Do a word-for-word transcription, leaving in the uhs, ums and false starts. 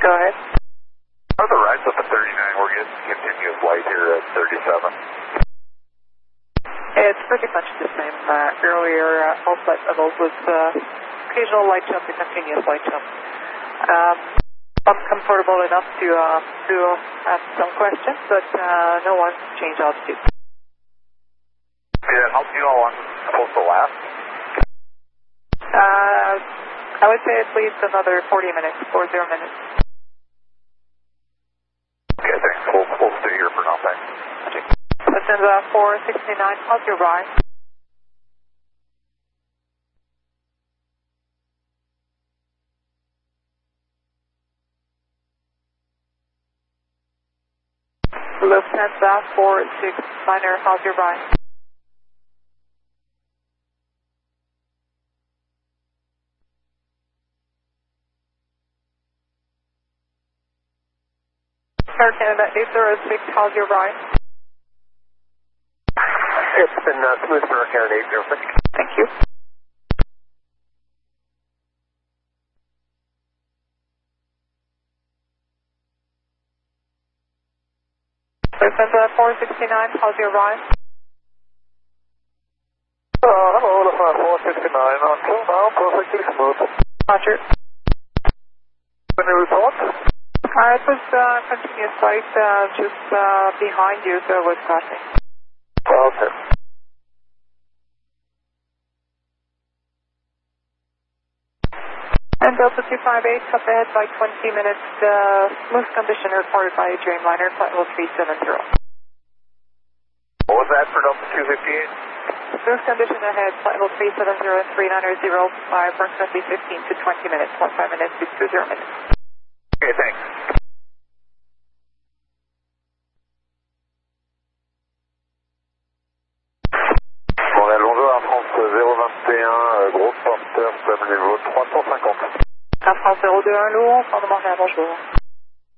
Go ahead. Are the rides up at thirty-nine? We're getting continuous light here at thirty-seven. It's pretty much the same. Uh, earlier, uh, all flight levels was uh, occasional light jump to continuous light jump. Um, I'm comfortable enough to uh, to ask some questions, but uh, no one changed altitude. Did that help you how long it's supposed to last? Uh, I would say at least another forty minutes, forty minutes. Okay, thanks. We'll, we'll stay here for now, thanks. Okay. Listen, uh, four sixty-nine, how's your ride? Lufthansa four six niner, how's your ride? Air Canada eight zero six, how's your ride? It's been uh, smooth for Air Canada eight zero six. Thank you. Lufthansa four sixty-nine, how's your ride? Uh, hello, Lufthansa four sixty-nine. Until now, perfectly smooth. Roger. Any report? Uh, it was uh, continuous light uh, just uh, behind you, so it was flashing. Okay. And Delta two five eight, up ahead by twenty minutes. Uh, smooth condition reported by Dreamliner, flight level three seven zero. What was that for Delta two fifty-eight? Smooth condition ahead, flight level three seven zero and three niner zero by approximately fifteen to twenty minutes, fifteen minutes to two zero minutes. Okay, thanks. Montréal, bonjour, Air France zéro vingt et un, euh, gros porteur, table niveau trois cent cinquante. Air France zéro deux un, Laurent, Montréal, bonjour.